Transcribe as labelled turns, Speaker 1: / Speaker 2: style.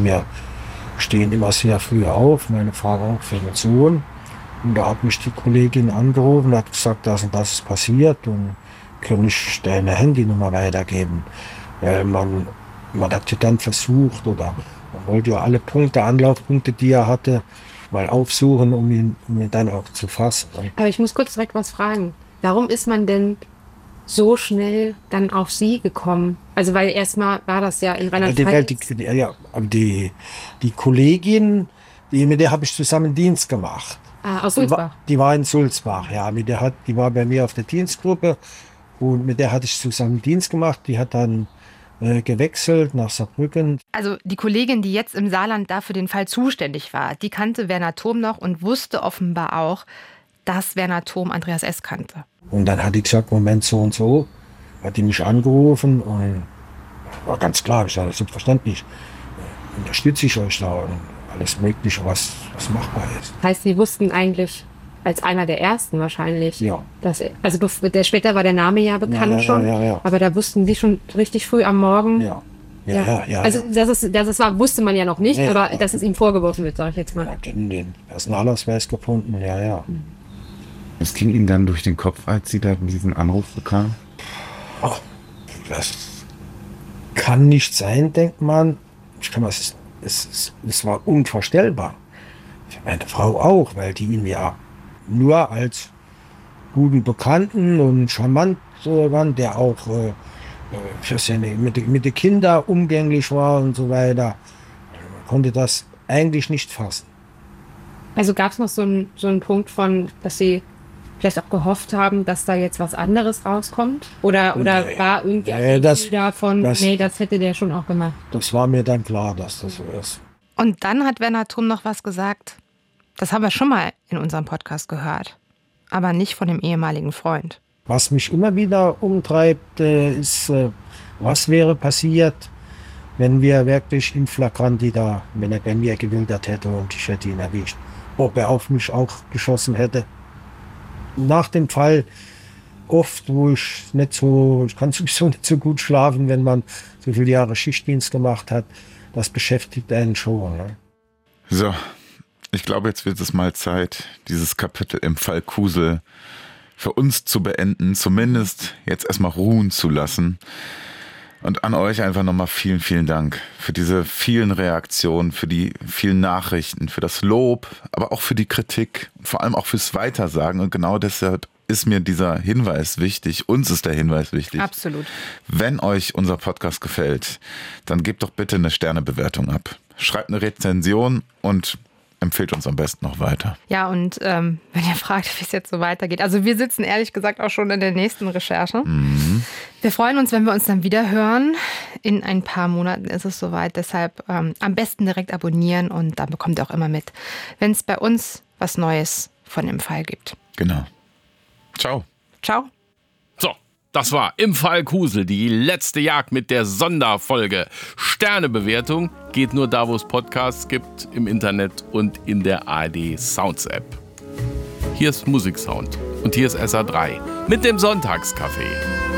Speaker 1: wir stehen immer sehr früh auf, meine Frau auch für den Sohn. Und da hat mich die Kollegin angerufen und hat gesagt, das und das ist passiert und kann ich deine Handynummer weitergeben. Weil man hat ja dann versucht oder man wollte ja alle Punkte, Anlaufpunkte, die er hatte, mal aufsuchen, um ihn dann auch zu fassen.
Speaker 2: Aber ich muss kurz direkt was fragen. Warum ist man denn so schnell dann auf Sie gekommen? Also weil erstmal war das ja in Rheinland-Pfalz.
Speaker 1: Die Kollegin, mit der habe ich zusammen Dienst gemacht.
Speaker 2: Aus Sulzbach.
Speaker 1: Die war in Sulzbach, ja. Die war bei mir auf der Dienstgruppe und mit der hatte ich zusammen Dienst gemacht. Die hat dann gewechselt nach Saarbrücken.
Speaker 3: Also die Kollegin, die jetzt im Saarland da für den Fall zuständig war, die kannte Werner Thom noch und wusste offenbar auch, dass Werner Thom Andreas S. kannte.
Speaker 1: Und dann hat die gesagt, Moment, so und so. Hat die mich angerufen und war ganz klar, ich sage, selbstverständlich unterstütze ich euch da und alles Mögliche, was machbar ist.
Speaker 2: Heißt, Sie wussten eigentlich als einer der ersten wahrscheinlich.
Speaker 1: Ja.
Speaker 2: Später war der Name ja bekannt schon.
Speaker 1: Ja.
Speaker 2: Aber da wussten Sie schon richtig früh am Morgen.
Speaker 1: Ja.
Speaker 2: Also dass es war, wusste man ja noch nicht, aber dass es ihm vorgeworfen wird, sage ich jetzt mal.
Speaker 1: Er hat den Personalausweis gefunden, ja.
Speaker 4: Was ging Ihnen dann durch den Kopf, als Sie da diesen Anruf bekamen?
Speaker 1: Oh, das kann nicht sein, denkt man. Es war unvorstellbar. Für meine Frau auch, weil die ihn ja nur als guten Bekannten und charmant waren, der auch für mit den Kindern umgänglich war und so weiter. Man konnte das eigentlich nicht fassen.
Speaker 2: Also gab es noch so einen Punkt von, dass Sie vielleicht auch gehofft haben, dass da jetzt was anderes rauskommt? Oder war irgendwie das hätte der schon auch gemacht?
Speaker 1: Das war mir dann klar, dass das so ist.
Speaker 3: Und dann hat Werner Thom noch was gesagt. Das haben wir schon mal in unserem Podcast gehört. Aber nicht von dem ehemaligen Freund.
Speaker 1: Was mich immer wieder umtreibt, ist, was wäre passiert, wenn wir wirklich in flagranti wenn er bei mir gewildert hätte und ich hätte ihn erwischt. Ob er auf mich auch geschossen hätte. Nach dem Fall oft, ich kann sowieso nicht so gut schlafen, wenn man so viele Jahre Schichtdienst gemacht hat. Das beschäftigt einen schon. Ne?
Speaker 4: So, ich glaube, jetzt wird es mal Zeit, dieses Kapitel im Fall Kusel für uns zu beenden, zumindest jetzt erstmal ruhen zu lassen. Und an euch einfach nochmal vielen, vielen Dank für diese vielen Reaktionen, für die vielen Nachrichten, für das Lob, aber auch für die Kritik, vor allem auch fürs Weitersagen. Und genau deshalb ist mir dieser Hinweis wichtig, uns ist der Hinweis wichtig.
Speaker 3: Absolut.
Speaker 4: Wenn euch unser Podcast gefällt, dann gebt doch bitte eine Sternebewertung ab. Schreibt eine Rezension und empfiehlt uns am besten noch weiter.
Speaker 3: Ja, und wenn ihr fragt, wie es jetzt so weitergeht. Also wir sitzen ehrlich gesagt auch schon in der nächsten Recherche. Mhm. Wir freuen uns, wenn wir uns dann wieder hören. In ein paar Monaten ist es soweit. Deshalb am besten direkt abonnieren und dann bekommt ihr auch immer mit, wenn es bei uns was Neues von dem Fall gibt.
Speaker 4: Genau. Ciao.
Speaker 3: Ciao.
Speaker 5: So, das war Im Fall Kusel, die letzte Jagd mit der Sonderfolge. Sternebewertung geht nur da, wo es Podcasts gibt, im Internet und in der ARD Sounds App. Hier ist Musiksound und hier ist SA3 mit dem Sonntagscafé.